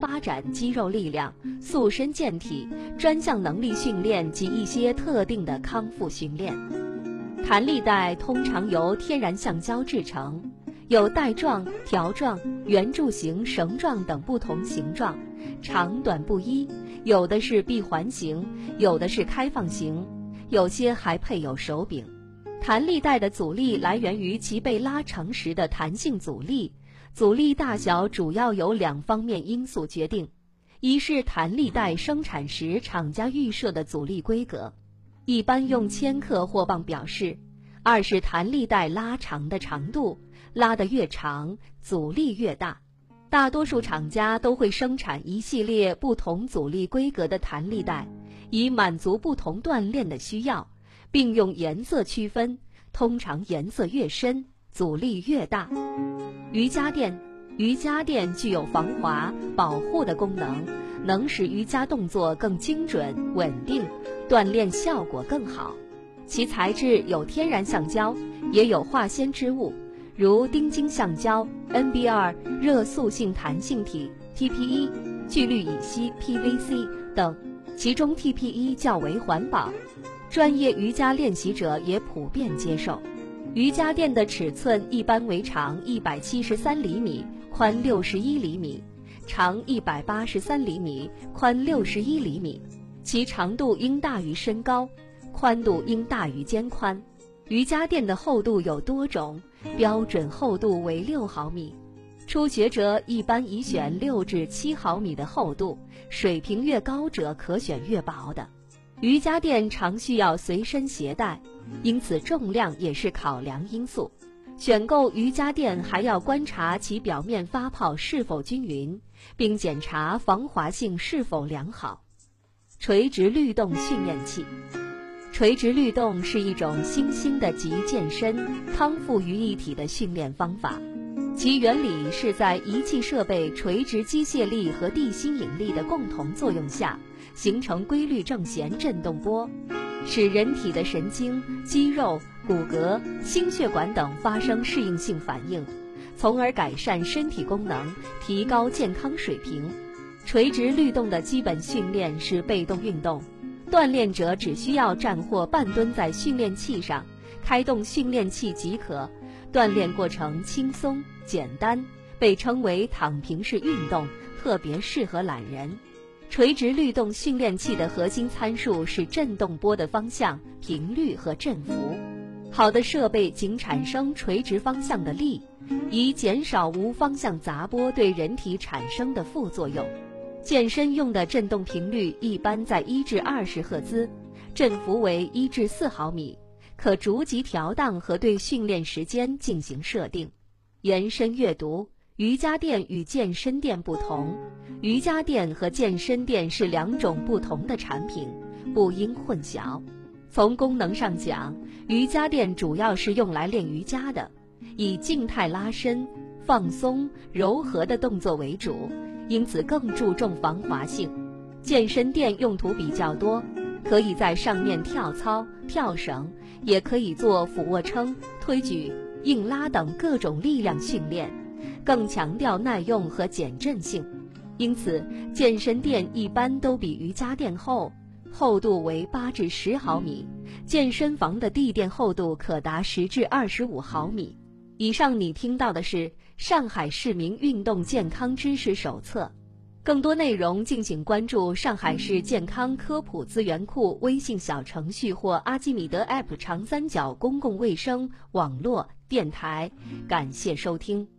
发展肌肉力量、塑身健体、专项能力训练及一些特定的康复训练。弹力带通常由天然橡胶制成，有带状、条状、圆柱形、绳状等不同形状，长短不一，有的是闭环型，有的是开放型，有些还配有手柄。弹力带的阻力来源于其被拉长时的弹性阻力，阻力大小主要由2方面因素决定：一是弹力带生产时厂家预设的阻力规格，一般用千克或磅表示；二是弹力带拉长的长度，拉得越长，阻力越大。大多数厂家都会生产一系列不同阻力规格的弹力带，以满足不同锻炼的需要，并用颜色区分，通常颜色越深，阻力越大。瑜伽垫具有防滑、保护的功能，能使瑜伽动作更精准、稳定，锻炼效果更好。其材质有天然橡胶，也有化纤织物，如丁腈橡胶、NB2 热塑性弹性体、TPE、聚氯乙烯 PVC 等，其中 TPE 较为环保，专业瑜伽练习者也普遍接受。瑜伽垫的尺寸一般为长173厘米，宽61厘米，长183厘米，宽61厘米，其长度应大于身高，宽度应大于肩宽。瑜伽垫的厚度有多种，标准厚度为6毫米，初学者一般宜选6至7毫米的厚度，水平越高者可选越薄的。瑜伽垫常需要随身携带，因此重量也是考量因素。选购瑜伽垫还要观察其表面发泡是否均匀，并检查防滑性是否良好。垂直律动训练器。垂直律动是一种新兴的集健身、康复于一体的训练方法，其原理是在仪器设备垂直机械力和地心引力的共同作用下，形成规律正弦振动波，使人体的神经、肌肉、骨骼、心血管等发生适应性反应，从而改善身体功能，提高健康水平。垂直律动的基本训练是被动运动，锻炼者只需要站或半蹲在训练器上，开动训练器即可，锻炼过程轻松简单，被称为躺平式运动，特别适合懒人。垂直律动训练器的核心参数是振动波的方向、频率和振幅。好的设备仅产生垂直方向的力，以减少无方向杂波对人体产生的副作用。健身用的振动频率一般在1至20赫兹，振幅为1至4毫米，可逐级调档和对训练时间进行设定。延伸阅读。瑜伽垫与健身垫不同，瑜伽垫和健身垫是2种不同的产品，不应混淆。从功能上讲，瑜伽垫主要是用来练瑜伽的，以静态拉伸、放松、柔和的动作为主，因此更注重防滑性。健身垫用途比较多，可以在上面跳操、跳绳，也可以做俯卧撑、推举、硬拉等各种力量训练，更强调耐用和减震性，因此健身垫一般都比瑜伽垫厚，厚度为8至10毫米，健身房的地垫厚度可达10至25毫米。以上你听到的是上海市民运动健康知识手册，更多内容敬请关注上海市健康科普资源库微信小程序或阿基米德 App 长三角公共卫生网络电台。感谢收听。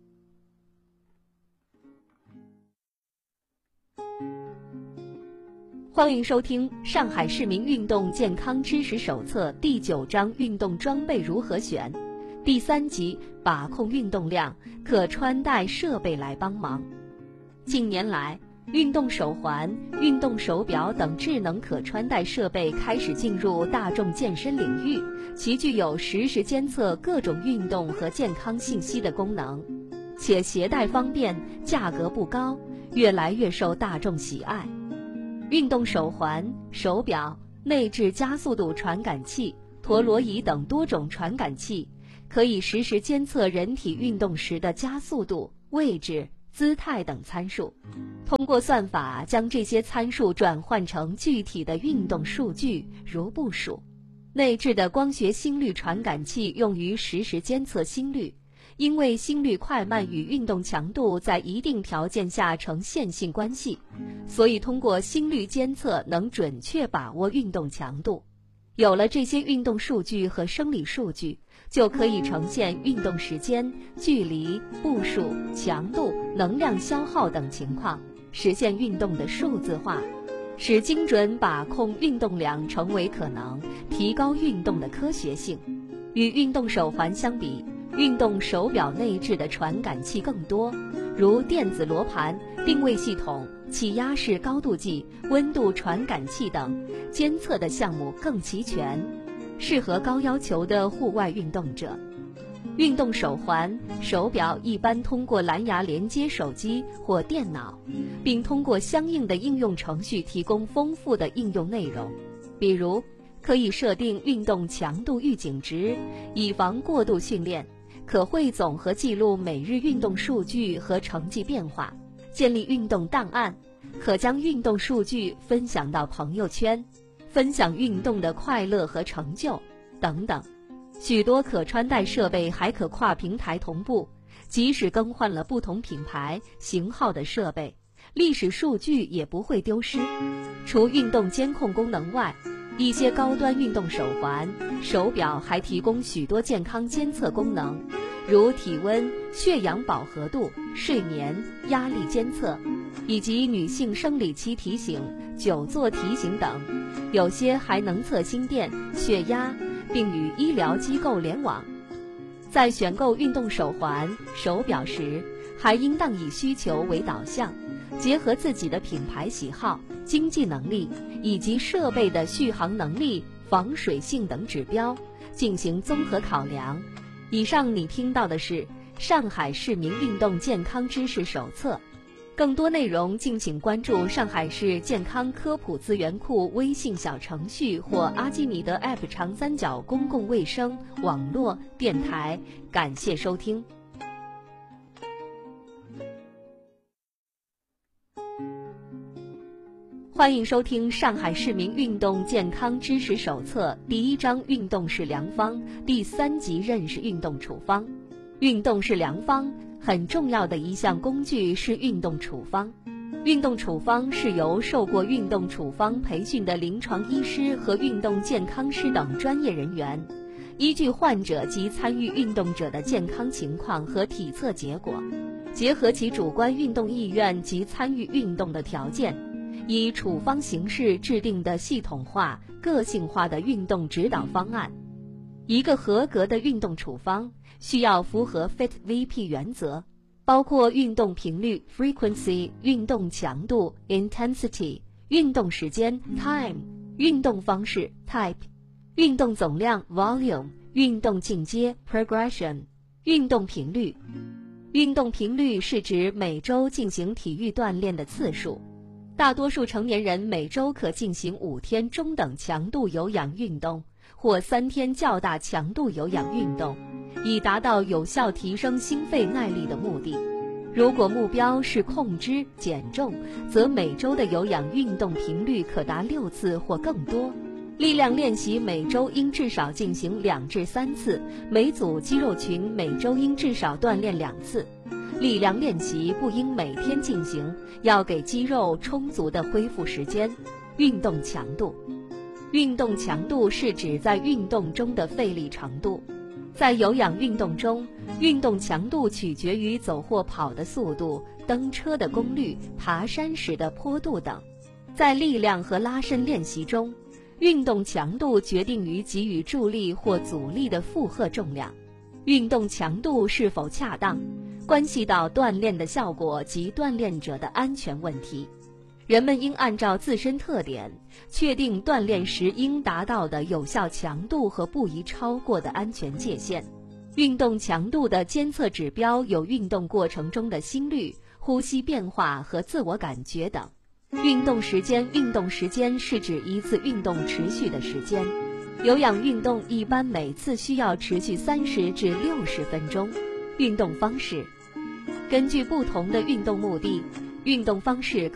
欢迎收听上海市民运动健康知识手册第9章运动装备如何选，第3集把控运动量，可穿戴设备来帮忙。近年来，运动手环、运动手表等智能可穿戴设备开始进入大众健身领域，其具有实时监测各种运动和健康信息的功能，且携带方便，价格不高，越来越受大众喜爱。运动手环、手表、内置加速度传感器、陀螺仪等多种传感器，可以实时监测人体运动时的加速度、位置、 姿态等参数，通过算法将这些参数转换成具体的运动数据，如步数。内置的光学心率传感器用于实时监测心率，因为心率快慢与运动强度在一定条件下呈线性关系，所以通过心率监测能准确把握运动强度。有了这些运动数据和生理数据，就可以呈现运动时间、距离、步数、强度、能量消耗等情况，实现运动的数字化，使精准把控运动量成为可能，提高运动的科学性。与运动手环相比，运动手表内置的传感器更多，如电子罗盘、定位系统、气压式高度计、温度传感器等，监测的项目更齐全，适合高要求的户外运动者。运动手环、手表一般通过蓝牙连接手机或电脑，并通过相应的应用程序提供丰富的应用内容，比如可以设定运动强度预警值，以防过度训练，可汇总和记录每日运动数据和成绩变化，建立运动档案，可将运动数据分享到朋友圈，分享运动的快乐和成就等等。许多可穿戴设备还可跨平台同步，即使更换了不同品牌、型号的设备，历史数据也不会丢失。除运动监控功能外，一些高端运动手环、手表还提供许多健康监测功能，如体温、血氧饱和度、睡眠、压力监测，以及女性生理期提醒、久坐提醒等。有些还能测心电、血压，并与医疗机构联网。在选购运动手环、手表时，还应当以需求为导向，结合自己的品牌喜好、经济能力以及设备的续航能力、防水性等指标，进行综合考量。以上你听到的是上海市民运动健康知识手册，更多内容敬请关注上海市健康科普资源库微信小程序或阿基米德 App 长三角公共卫生网络电台。感谢收听。欢迎收听上海市民运动健康知识手册第1章运动是良方第3集认识运动处方。运动是良方，很重要的一项工具是运动处方。运动处方是由受过运动处方培训的临床医师和运动健康师等专业人员，依据患者及参与运动者的健康情况和体测结果，结合其主观运动意愿及参与运动的条件，以处方形式制定的系统化、个性化的运动指导方案。一个合格的运动处方需要符合 FIT-VP 原则，包括运动频率 frequency、运动强度 intensity、运动时间 time、运动方式 type、运动总量 volume、运动进阶 progression、运动频率。运动频率是指每周进行体育锻炼的次数。大多数成年人每周可进行5天中等强度有氧运动，或3天较大强度有氧运动，以达到有效提升心肺耐力的目的。如果目标是控脂减重，则每周的有氧运动频率可达6次或更多。力量练习每周应至少进行2至3次，每组肌肉群每周应至少锻炼2次。力量练习不应每天进行，要给肌肉充足的恢复时间。运动强度，运动强度是指在运动中的费力程度。在有氧运动中，运动强度取决于走或跑的速度、蹬车的功率、爬山时的坡度等。在力量和拉伸练习中，运动强度决定于给予助力或阻力的负荷重量。运动强度是否恰当，关系到锻炼的效果及锻炼者的安全问题。人们应按照自身特点，确定锻炼时应达到的有效强度和不宜超过的安全界限。运动强度的监测指标有运动过程中的心率、呼吸变化和自我感觉等。运动时间是指一次运动持续的时间。有氧运动一般每次需要持续30至60分钟。运动方式， 根据不同的运动目的，运动方式